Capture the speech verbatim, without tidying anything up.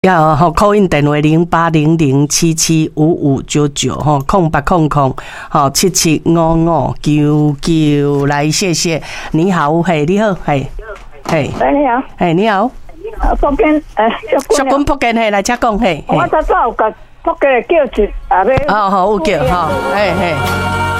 要吼 call in 电话零八零零七七五五九九吼空八空空吼七七五五九九来，谢谢。你好，嘿，你好，嘿，嘿， 喂，你好， 嘿，你好， 福建诶， 小军福建嘿，来请讲嘿。 我早早有甲福建叫一啊要。 哦好，有叫吼，嘿嘿。